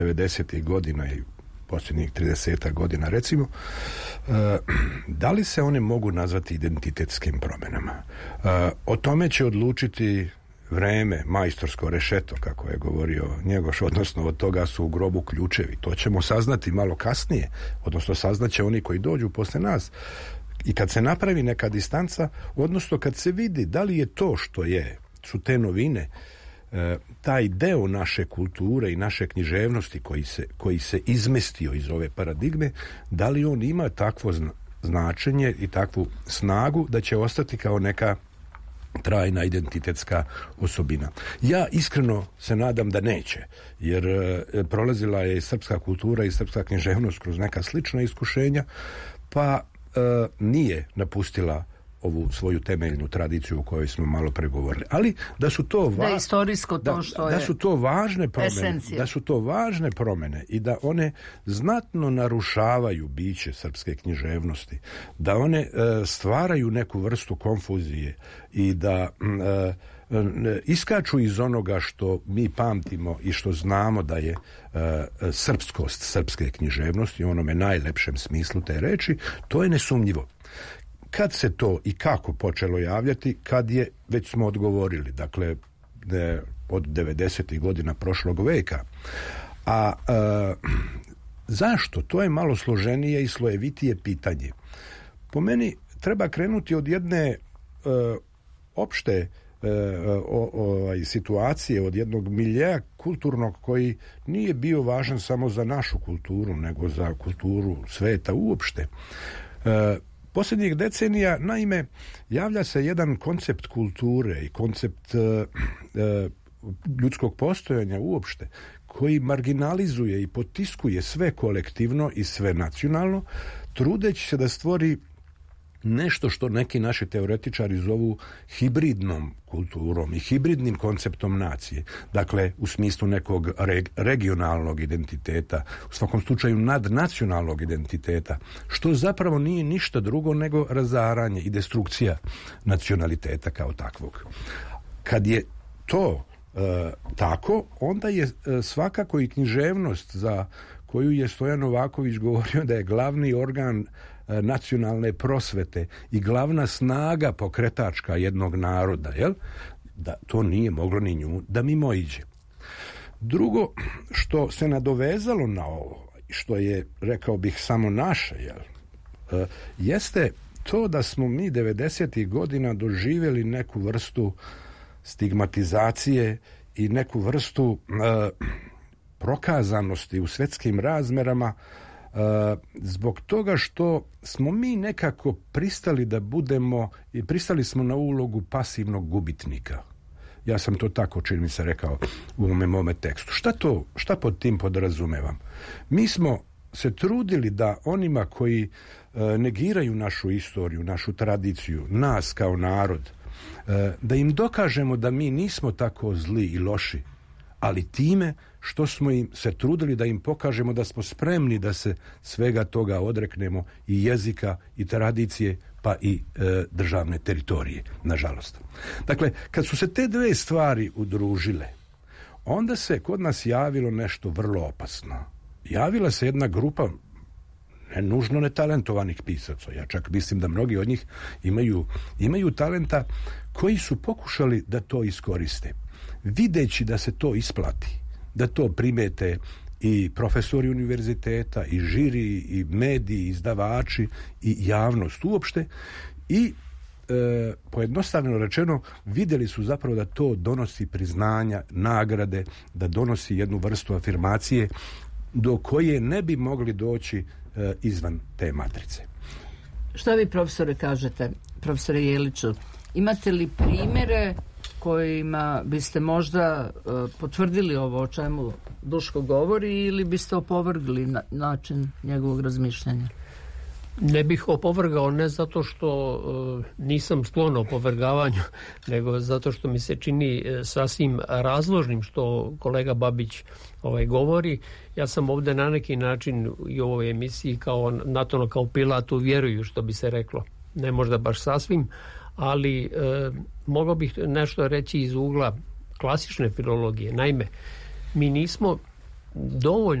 90. godina i posljednjih 30 godina recimo, da li se one mogu nazvati identitetskim promjenama? O tome će odlučiti vreme, majstorsko rešeto, kako je govorio Njegoš, odnosno od toga su u grobu ključevi. To ćemo saznati malo kasnije, odnosno saznaće oni koji dođu posle nas. I kad se napravi neka distanca, odnosno kad se vidi da li je to što su te novine, taj deo naše kulture i naše književnosti koji se izmestio iz ove paradigme, da li on ima takvo značenje i takvu snagu da će ostati kao neka trajna identitetska osobina. Ja iskreno se nadam da neće, jer prolazila je i srpska kultura i srpska književnost kroz neka slična iskušenja, pa nije napustila ovu svoju temeljnu tradiciju o kojoj smo malo pregovorili. Ali da su to istorijsko to što je su to važne promjene, esencija. Da su to važne promjene i da one znatno narušavaju biće srpske književnosti, da one stvaraju neku vrstu konfuzije i da iskaču iz onoga što mi pamtimo i što znamo da je srpskost srpske književnosti u onome najlepšem smislu te reči, to je nesumnjivo. Kad se to i kako počelo javljati, kad je, već smo odgovorili, dakle, od 90. godina prošlog veka. A zašto? To je malo složenije i slojevitije pitanje. Po meni treba krenuti od jedne opšte situacije, od jednog miljeja kulturnog koji nije bio važan samo za našu kulturu, nego za kulturu sveta uopšte. Posljednjih decenija, naime, javlja se jedan koncept kulture i koncept ljudskog postojanja uopšte, koji marginalizuje i potiskuje sve kolektivno i sve nacionalno, trudeći se da stvori nešto što neki naši teoretičari zovu hibridnom kulturom i hibridnim konceptom nacije. Dakle, u smislu nekog regionalnog identiteta, u svakom slučaju nadnacionalnog identiteta, što zapravo nije ništa drugo nego razaranje i destrukcija nacionaliteta kao takvog. Kad je to tako, onda je svakako i književnost za koju je Stojan Novaković govorio da je glavni organ nacionalne prosvete i glavna snaga pokretačka jednog naroda, jel? Da to nije moglo ni nju da mimoiđe. Drugo, što se nadovezalo na ovo, što je, rekao bih, samo naše, jel? Jeste to da smo mi 90. godina doživjeli neku vrstu stigmatizacije i neku vrstu prokazanosti u svjetskim razmerama zbog toga što smo mi nekako pristali da budemo i pristali smo na ulogu pasivnog gubitnika. Ja sam to tako, čini mi se, rekao u mome tekstu. Šta pod tim podrazumevam? Mi smo se trudili da onima koji negiraju našu istoriju, našu tradiciju, nas kao narod, da im dokažemo da mi nismo tako zli i loši, ali time što smo im se trudili da im pokažemo da smo spremni da se svega toga odreknemo, i jezika i tradicije, pa i državne teritorije, nažalost. Dakle, kad su se te dve stvari udružile, onda se kod nas javilo nešto vrlo opasno. Javila se jedna grupa nužno netalentovanih pisaca. Ja čak mislim da mnogi od njih imaju talenta, koji su pokušali da to iskoriste. Videći da se to isplati, da to primete i profesori univerziteta, i žiri, i mediji, i izdavači, i javnost uopšte, i pojednostavno rečeno vidjeli su zapravo da to donosi priznanja, nagrade, da donosi jednu vrstu afirmacije do koje ne bi mogli doći izvan te matrice. Šta vi, profesore, kažete, profesore Jeliću? Imate li primjere kojima biste možda potvrdili ovo o čemu Duško govori, ili biste opovrgli način njegovog razmišljanja? Ne bih opovrgao, ne zato što nisam sklon opovrgavanju, nego zato što mi se čini sasvim razložnim što kolega Babić govori. Ja sam ovdje na neki način i u ovoj emisiji kao Pilat u vjeruju, što bi se reklo. Ne možda baš sasvim, ali mogao bih nešto reći iz ugla klasične filologije. Naime, mi nismo dovoljno